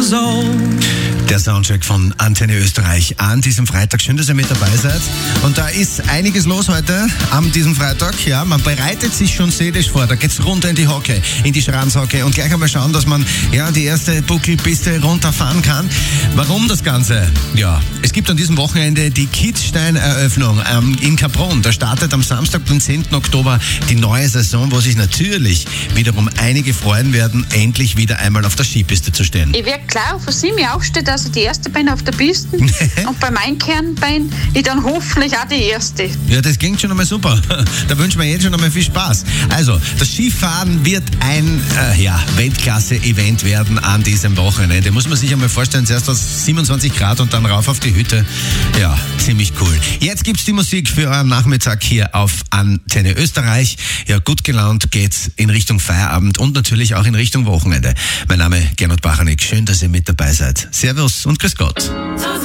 years old. Der Soundtrack von Antenne Österreich an diesem Freitag. Schön, dass ihr mit dabei seid. Und da ist einiges los heute an diesem Freitag. Ja, man bereitet sich schon seelisch vor. Da geht's runter in die Hocke, in die Schranzhocke und gleich einmal schauen, dass man die erste Buckelpiste runterfahren kann. Warum das Ganze? Ja, es gibt an diesem Wochenende die Kitzstein-Eröffnung in Kaprun. Da startet am Samstag, den 10. Oktober, die neue Saison, wo sich natürlich wiederum einige freuen werden, endlich wieder einmal auf der Skipiste zu stehen. Ich werde klar auf 7 Uhr aufstehen, dass ich die erste bin auf der Piste und beim Einkern bin ich dann hoffentlich auch die erste. Ja, das klingt schon einmal super. Da wünschen wir jetzt schon einmal viel Spaß. Also, das Skifahren wird ein Weltklasse-Event werden an diesem Wochenende. Muss man sich einmal vorstellen, zuerst aus 27 Grad und dann rauf auf die Hütte. Ja, ziemlich cool. Jetzt gibt's die Musik für euren Nachmittag hier auf Antenne Österreich. Ja, gut gelaunt geht's in Richtung Feierabend und natürlich auch in Richtung Wochenende. Mein Name Gernot Bachanek. Schön, dass ihr mit dabei seid. Servus und grüß Gott.